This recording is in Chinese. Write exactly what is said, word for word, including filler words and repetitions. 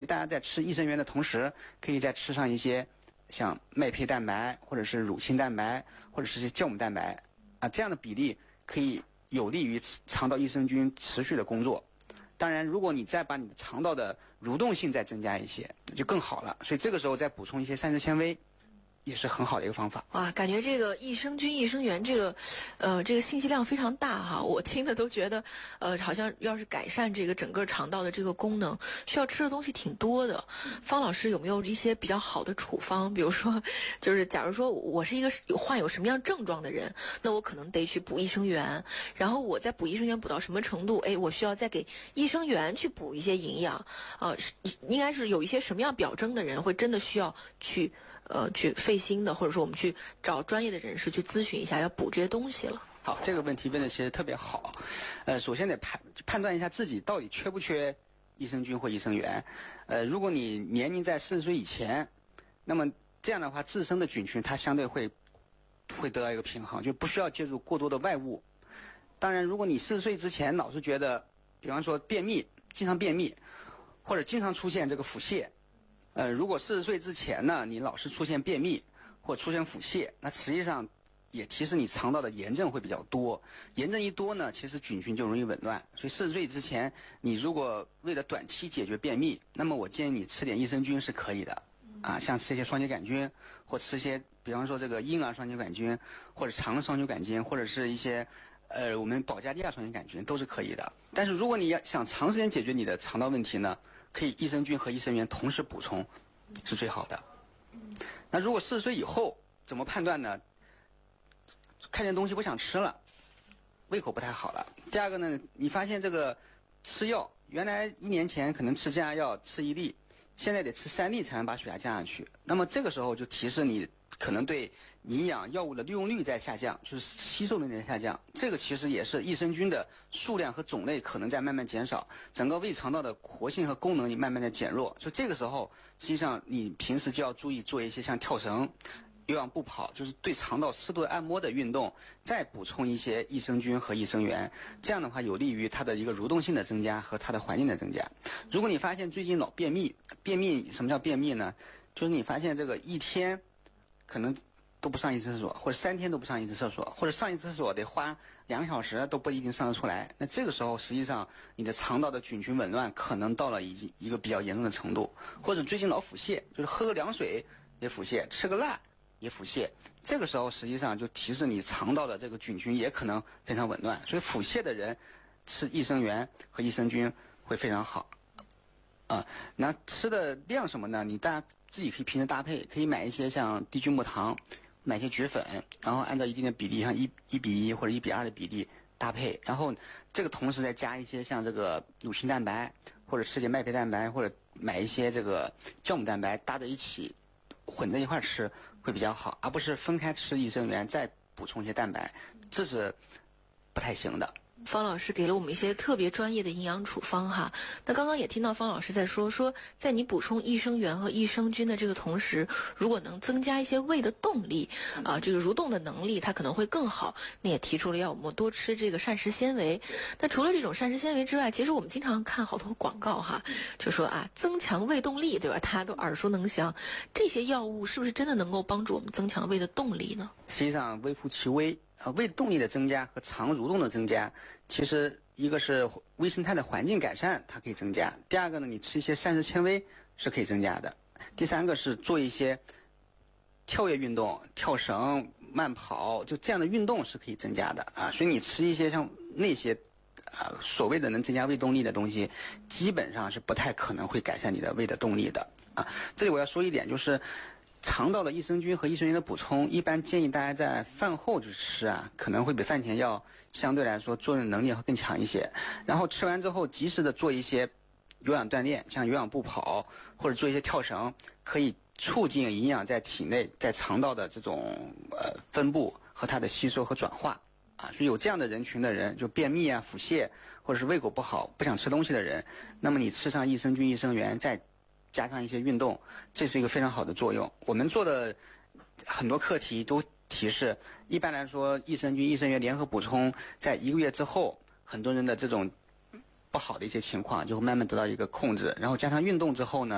大家在吃益生元的同时，可以再吃上一些像麦胚蛋白或者是乳清蛋白或者是一些酵母蛋白啊，这样的比例可以有利于肠道益生菌持续的工作。当然，如果你再把你的肠道的蠕动性再增加一些，就更好了。所以这个时候再补充一些膳食纤维，也是很好的一个方法。 哇，感觉这个益生菌、益生元这个，呃，这个信息量非常大哈。我听的都觉得，呃，好像要是改善这个整个肠道的这个功能，需要吃的东西挺多的。方老师有没有一些比较好的处方？比如说，就是假如说我是一个有患有什么样症状的人，那我可能得去补益生元，然后我再补益生元补到什么程度？哎，我需要再给益生元去补一些营养。呃，应该是有一些什么样表征的人会真的需要去。呃，去费心的，或者说我们去找专业的人士去咨询一下，要补这些东西了。 好，这个问题问的其实特别好。呃，首先得判判断一下自己到底缺不缺益生菌或益生元。呃，如果你年龄在四十岁以前，那么这样的话，自身的菌群它相对会会得到一个平衡，就不需要借助过多的外物。当然，如果你四十岁之前老是觉得，比方说便秘，经常便秘，或者经常出现这个腹泻。呃，如果四十岁之前呢，你老是出现便秘或出现腹泻，那实际上也提示你肠道的炎症会比较多。炎症一多呢，其实菌群就容易紊乱。所以四十岁之前，你如果为了短期解决便秘，那么我建议你吃点益生菌是可以的。啊，像吃一些双歧杆菌，或吃些，比方说这个婴儿双歧杆菌，或者肠双歧杆菌，或者是一些呃我们保加利亚双歧杆菌都是可以的。但是如果你要想长时间解决你的肠道问题呢，可以益生菌和益生元同时补充，是最好的。那如果四十岁以后怎么判断呢？看见东西不想吃了，胃口不太好了。第二个呢，你发现这个吃药，原来一年前可能吃降压药吃一粒，现在得吃三粒才能把血压降下去。那么这个时候就提示你可能对营养药物的利用率在下降，就是吸收能力在下降。这个其实也是益生菌的数量和种类可能在慢慢减少，整个胃肠道的活性和功能也慢慢在减弱。所以这个时候，实际上你平时就要注意做一些像跳绳、有氧步跑，就是对肠道适度按摩的运动，再补充一些益生菌和益生元。这样的话，有利于它的一个蠕动性的增加和它的环境的增加。如果你发现最近老便秘，便秘什么叫便秘呢？就是你发现这个一天可能都不上一次厕所，或者三天都不上一次厕所，或者上一次厕所得花两个小时都不一定上得出来。那这个时候实际上你的肠道的菌群紊乱可能到了一一个比较严重的程度。或者最近老腹泻，就是喝个凉水也腹泻，吃个辣也腹泻，这个时候实际上就提示你肠道的这个菌群也可能非常紊乱。所以腹泻的人吃益生元和益生菌会非常好。啊，那吃的量什么呢？你大家自己可以平时搭配，可以买一些像低聚木糖，买一些菊粉，然后按照一定的比例，像一一比一或者一比二的比例搭配，然后这个同时再加一些像这个乳清蛋白，或者吃点麦胚蛋白，或者买一些这个酵母蛋白搭在一起，混在一块吃会比较好，而不是分开吃益生元再补充一些蛋白，这是不太行的。 方老师给了我们一些特别专业的营养处方哈。那刚刚也听到方老师在说说，在你补充益生元和益生菌的这个同时，如果能增加一些胃的动力啊、呃，这个蠕动的能力，它可能会更好。那也提出了要我们多吃这个膳食纤维。那除了这种膳食纤维之外，其实我们经常看好多广告哈，就说啊增强胃动力，对吧？大家都耳熟能详。这些药物是不是真的能够帮助我们增强胃的动力呢？ 实际上微乎其微。呃，胃动力的增加和肠蠕动的增加，其实一个是微生态的环境改善，它可以增加；第二个呢，你吃一些膳食纤维是可以增加的；第三个是做一些跳跃运动，跳绳、慢跑，就这样的运动是可以增加的啊。所以你吃一些像那些啊所谓的能增加胃动力的东西，基本上是不太可能会改善你的胃的动力的啊。这里我要说一点，就是肠道的益生菌和益生元的补充，一般建议大家在饭后去吃啊，可能会比饭前要相对来说作用能力会更强一些。然后吃完之后，及时的做一些有氧锻炼，像有氧步跑或者做一些跳绳，可以促进营养在体内在肠道的这种呃分布和它的吸收和转化啊。所以有这样的人群的人，就便秘啊、腹泻或者是胃口不好、不想吃东西的人，那么你吃上益生菌、益生元，再加上一些运动，这是一个非常好的作用。我们做的很多课题都提示，一般来说益生菌、益生元联合补充，在一个月之后，很多人的这种不好的一些情况就会慢慢得到一个控制，然后加上运动之后呢，